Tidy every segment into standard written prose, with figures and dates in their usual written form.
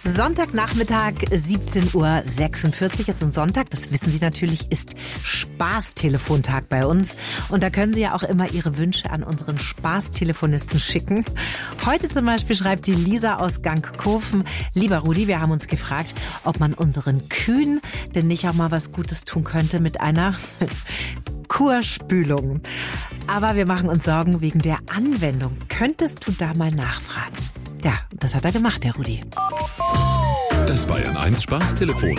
Sonntagnachmittag, 17:46 Uhr. Jetzt am Sonntag, das wissen Sie natürlich, ist Spaßtelefontag bei uns. Und da können Sie ja auch immer Ihre Wünsche an unseren Spaßtelefonisten schicken. Heute zum Beispiel schreibt die Lisa aus Gangkofen: Lieber Rudi, wir haben uns gefragt, ob man unseren Kühen denn nicht auch mal was Gutes tun könnte mit einer Kurspülung. Aber wir machen uns Sorgen wegen der Anwendung. Könntest du da mal nachfragen? Ja, das hat er gemacht, der Rudi. Das Bayern 1 Spaßtelefon.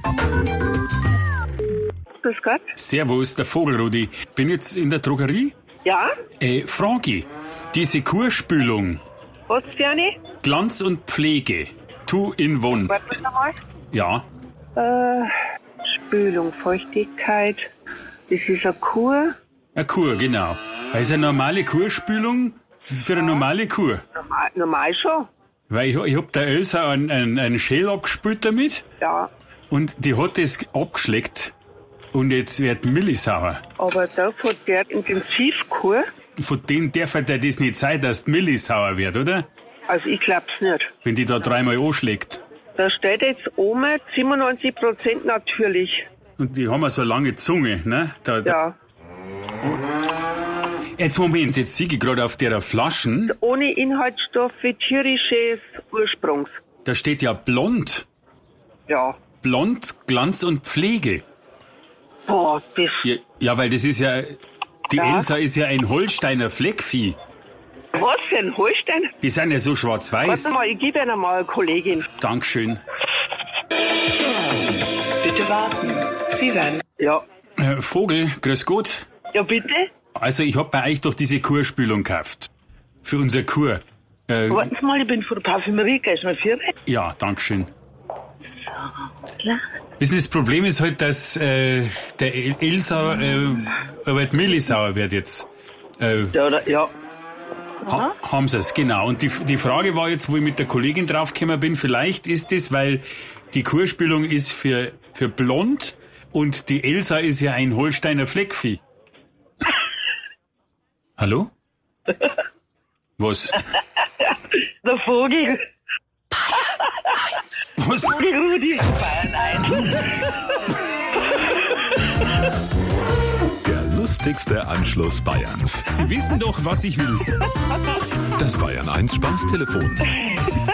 Grüß Gott. Servus, der Vogelrudi. Bin jetzt in der Drogerie. Ja? Frage, diese Kurspülung, Was für eine? Glanz und Pflege, Two-in-One. Warte mal. Ja, Spülung, Feuchtigkeit. Das ist eine Kur. eine Kur, genau. Weil es eine normale Kurspülung für eine normale Kur. Normal schon. Weil ich hab der Elsa einen Schäl abgespült damit Ja. und die hat das abgeschleckt und jetzt wird millisauer. Aber da von der Intensivkur, Von denen darf der das nicht sein, dass die millisauer wird, oder? also ich glaub's nicht. Wenn die da dreimal anschlägt. Da steht jetzt oben 97% natürlich. Und die haben ja so eine lange Zunge, ne? Ja. Jetzt Moment, jetzt sehe ich gerade auf der Flaschen, Ohne Inhaltsstoffe tierisches Ursprungs. da steht ja blond. Ja. Blond, Glanz und Pflege. Boah, das. Ja, weil das ist ja, die Ja. Elsa ist ja ein Holsteiner Fleckvieh. Was für ein Holstein? Die sind ja so schwarz-weiß. Warte mal, ich gebe Ihnen mal eine Kollegin. Dankeschön. Bitte warten. Sie werden. Ja. Vogel, grüß Gott. Ja, bitte? Also ich hab bei euch doch diese Kurspülung gekauft. Für unser Kur. Warten Sie mal, ich bin von der Parfümerie, gehst du mal für? Ja, Dankeschön. Klar. Wissen Sie, das Problem ist halt, dass der Elsa aber millisauer wird jetzt. Ja. Haben sie es, genau. Und die Frage war jetzt, wo ich mit der Kollegin draufgekommen bin, vielleicht ist es, weil die Kurspülung ist für blond und die Elsa ist ja ein Holsteiner Fleckvieh. Hallo? Was? Der Vogel. Was? Rudi. Der lustigste Anschluss Bayerns. Sie wissen doch, was ich will. Das Bayern 1 Spaßtelefon.